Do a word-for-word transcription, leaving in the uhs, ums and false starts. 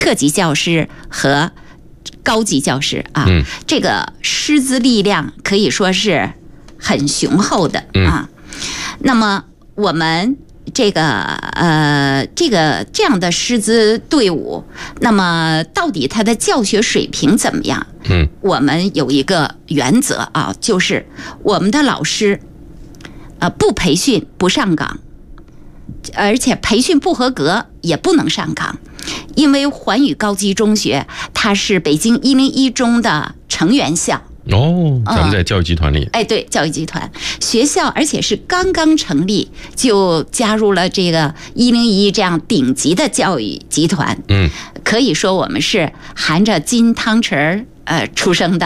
特级教师和高级教师啊， 嗯、 这个师资力量可以说是很雄厚的啊。嗯、那么我们这个呃这个这样的师资队伍，那么到底他的教学水平怎么样？ 嗯， 我们有一个原则啊，就是我们的老师，呃，不培训不上岗，而且培训不合格也不能上岗，因为环宇高级中学它是北京一零一中的成员校。 哦，咱们在教育集团里。 嗯、哎，对，教育集团学校，而且是刚刚成立就加入了这个一零一这样顶级的教育集团。 嗯， 可以说我们是含着金汤匙呃出生的。